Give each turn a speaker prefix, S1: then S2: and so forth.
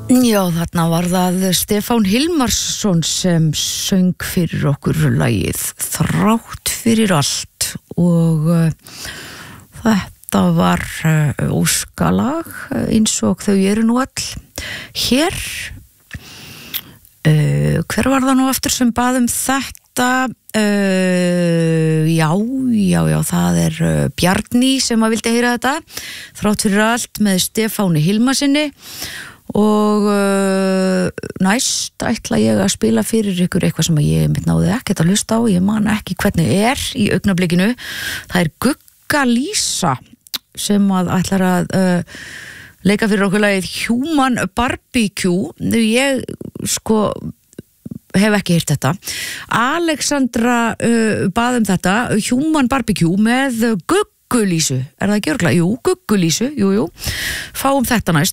S1: Já, þarna var það Stefán Hilmarsson sem söng fyrir okkur lagið Þrátt fyrir allt og þetta var óskalag eins og þau eru nú all hér. Hver var það nú aftur sem bað þetta? Já, það Bjarni sem að vildi heyra þetta Þrátt fyrir allt með Stefáni Hilmarsinni og næst ætla ég að spila fyrir ykkur eitthvað sem ég mitt náði ekkert að hlusta á, ég man ekki hvernig í augnablikinu. Það Gugga Lísa sem að ætlar að leika fyrir okkur lagið Human Barbecue. Ég hef ekki heyrt þetta. Alexandra bað þetta Human Barbecue með Guggulísu. Það ekki örugglega? Jú, Guggulísu, jú. Fáum þetta næst.